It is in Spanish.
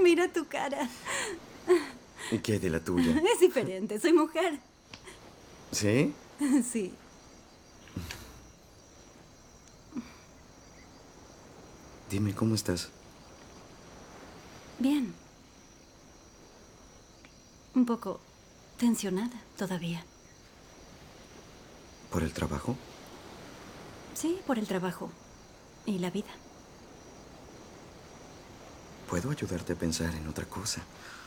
Mira tu cara. ¿Y qué de la tuya? Es diferente, soy mujer. ¿Sí? Sí. Dime, ¿cómo estás? Bien. Un poco tensionada todavía. ¿Por el trabajo? Sí, por el trabajo y la vida. Puedo ayudarte a pensar en otra cosa.